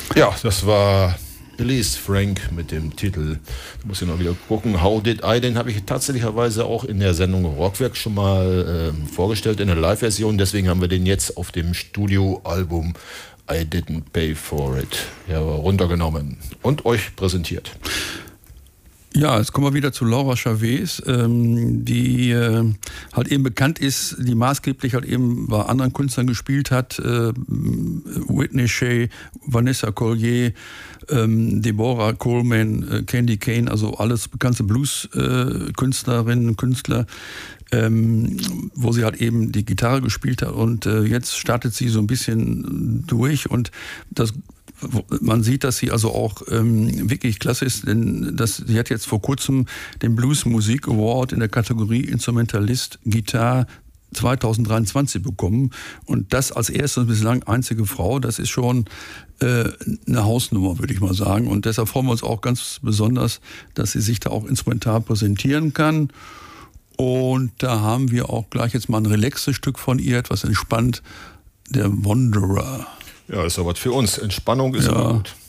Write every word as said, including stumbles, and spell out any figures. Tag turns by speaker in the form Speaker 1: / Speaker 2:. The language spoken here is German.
Speaker 1: Ja, das war Elise Frank mit dem Titel, da muss ich noch wieder gucken, How Did I, den habe ich tatsächlicherweise auch in der Sendung Rockwerk schon mal äh, vorgestellt, in der Live-Version, deswegen haben wir den jetzt auf dem Studioalbum I Didn't Pay For It ja, runtergenommen und euch präsentiert.
Speaker 2: Ja, jetzt kommen wir wieder zu Laura Chavez, ähm, die äh, halt eben bekannt ist, die maßgeblich halt eben bei anderen Künstlern gespielt hat, äh, Whitney Shea, Vanessa Collier, ähm, Deborah Coleman, äh, Candy Kane, also alles bekannte Blues-Künstlerinnen äh, und Künstler, ähm, wo sie halt eben die Gitarre gespielt hat und äh, jetzt startet sie so ein bisschen durch und das man sieht, dass sie also auch ähm, wirklich klasse ist, denn das, sie hat jetzt vor kurzem den Blues Musik Award in der Kategorie Instrumentalist Gitarre zwanzig dreiundzwanzig bekommen und das als erste und bislang einzige Frau, das ist schon äh, eine Hausnummer, würde ich mal sagen, und deshalb freuen wir uns auch ganz besonders, dass sie sich da auch instrumental präsentieren kann und da haben wir auch gleich jetzt mal ein relaxes Stück von ihr, etwas entspannt, der Wanderer.
Speaker 1: Ja, ist aber was für uns. Entspannung ist
Speaker 2: ja.
Speaker 1: immer gut.